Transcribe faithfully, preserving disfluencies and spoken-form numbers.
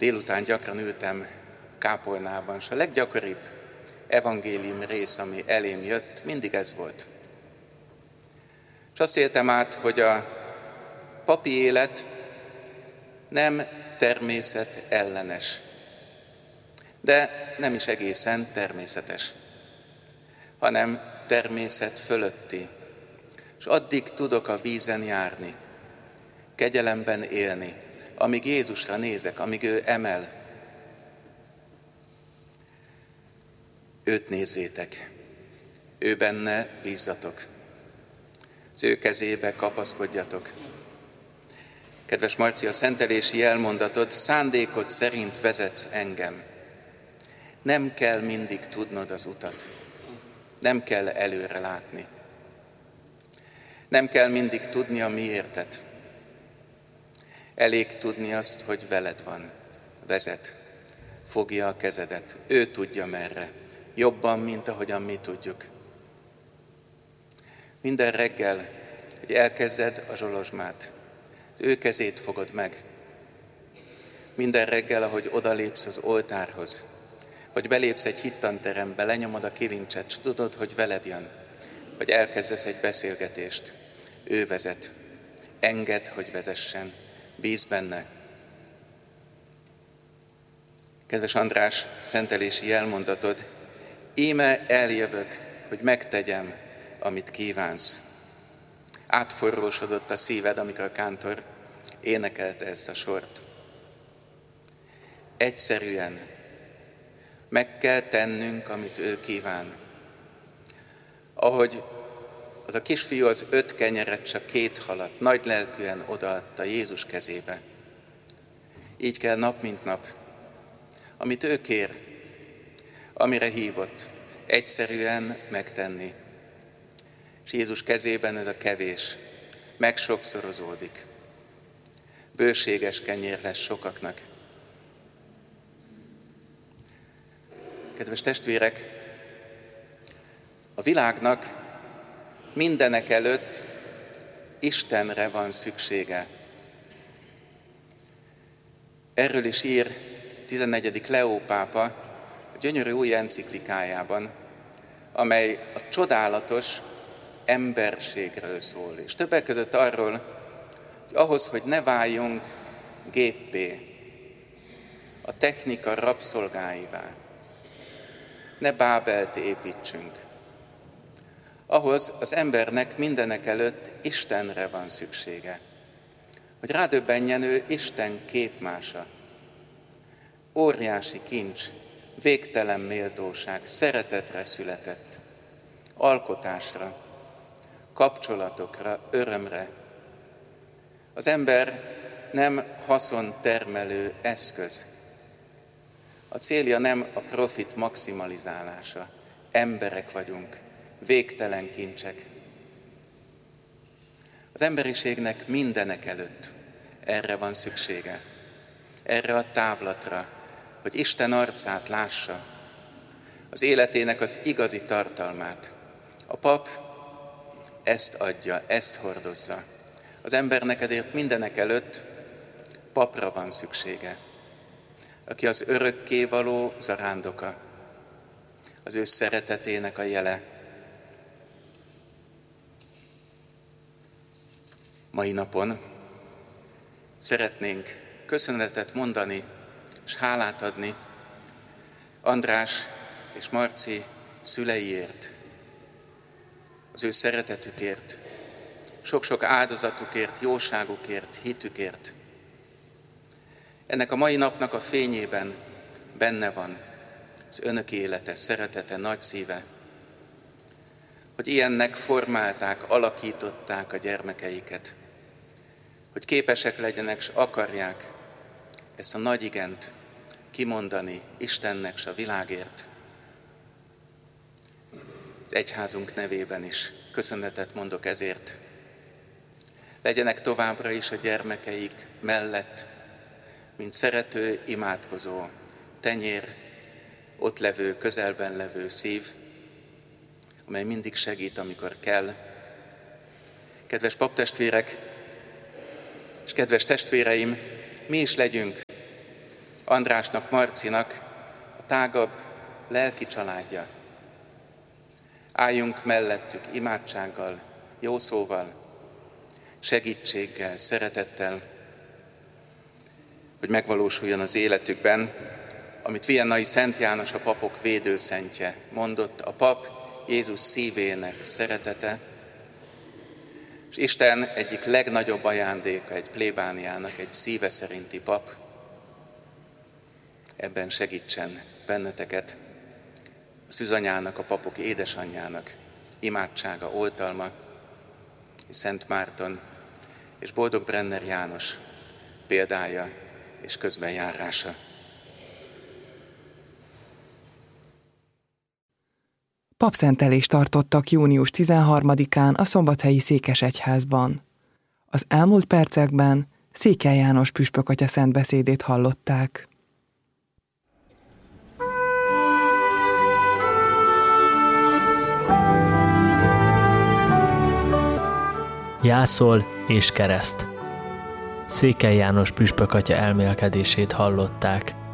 Délután gyakran ültem kápolnában, és a leggyakoribb evangélium rész, ami elém jött, mindig ez volt. És azt éltem át, hogy a papi élet nem természet ellenes, de nem is egészen természetes, hanem természet fölötti. És addig tudok a vízen járni, kegyelemben élni, amíg Jézusra nézek, amíg ő emel. Őt nézzétek, ő benne bízzatok, az ő kezébe kapaszkodjatok. Kedves Marci, a szentelési elmondatod, szándékod szerint vezetsz engem. Nem kell mindig tudnod az utat, nem kell előre látni. Nem kell mindig tudni a miértet. Elég tudni azt, hogy veled van, vezet, fogja a kezedet, ő tudja merre, jobban, mint ahogyan mi tudjuk. Minden reggel, hogy elkezded a zsolozsmát, az ő kezét fogod meg. Minden reggel, ahogy odalépsz az oltárhoz, vagy belépsz egy hittanterembe, lenyomod a kilincset, s tudod, hogy veled jön, vagy elkezdesz egy beszélgetést, ő vezet, engedd, hogy vezessen, bíz benne. Kedves András, szentelési elmondatod, íme eljövök, hogy megtegyem, amit kívánsz. Átforrósodott a szíved, amikor a kántor énekelte ezt a sort. Egyszerűen meg kell tennünk, amit ő kíván. Ahogy az a kisfiú az öt kenyeret, csak két halat nagy lelkűen odaadta Jézus kezébe. Így kell nap mint nap, amit ő kér, amire hívott, egyszerűen megtenni. És Jézus kezében ez a kevés megsokszorozódik. Bőséges kenyér lesz sokaknak. Kedves testvérek, a világnak mindenek előtt Istenre van szüksége. Erről is ír tizennegyedik Leó pápa a gyönyörű új enciklikájában, amely a csodálatos emberségről szól, és többek között arról, hogy ahhoz, hogy ne váljunk géppé, a technika rabszolgáivá, ne Bábelt építsünk. Ahhoz az embernek mindenek előtt Istenre van szüksége, hogy rádöbbenjen ő Isten képmása. Óriási kincs, végtelen méltóság, szeretetre született, alkotásra, kapcsolatokra, örömre. Az ember nem haszontermelő eszköz. A célja nem a profit maximalizálása. Emberek vagyunk, végtelen kincsek. Az emberiségnek mindenek előtt erre van szüksége. Erre a távlatra, hogy Isten arcát lássa, az életének az igazi tartalmát. A pap ezt adja, ezt hordozza. Az embernek ezért mindenek előtt papra van szüksége, aki az örökkévaló zarándoka, az ő szeretetének a jele. Mai napon szeretnénk köszönetet mondani és hálát adni András és Marci szüleiért, az ő szeretetükért, sok-sok áldozatukért, jóságukért, hitükért. Ennek a mai napnak a fényében benne van az önök élete, szeretete, nagy szíve, hogy ilyennek formálták, alakították a gyermekeiket, hogy képesek legyenek, s akarják ezt a nagy igent kimondani Istennek s a világért. Az egyházunk nevében is köszönetet mondok ezért. Legyenek továbbra is a gyermekeik mellett, mint szerető, imádkozó, tenyér, ott levő, közelben levő szív, amely mindig segít, amikor kell. Kedves paptestvérek és kedves testvéreim, mi is legyünk Andrásnak, Marcinak a tágabb lelki családja. Álljunk mellettük imádsággal, jó szóval, segítséggel, szeretettel, hogy megvalósuljon az életükben, amit Viennai Szent János, a papok védőszentje mondott, a pap Jézus szívének szeretete, és Isten egyik legnagyobb ajándéka egy plébániának, egy szíve szerinti pap. Ebben segítsen benneteket, a szűzanyának, a papok édesanyjának imádsága, oltalma, Szent Márton és Boldog Brenner János példája és közbenjárása. Papszentelést tartottak június tizenharmadikán a Szombathelyi Székesegyházban. Az elmúlt percekben Székely János püspökatya szentbeszédét hallották. Jászol és kereszt. Székely János püspökatya elmélkedését hallották.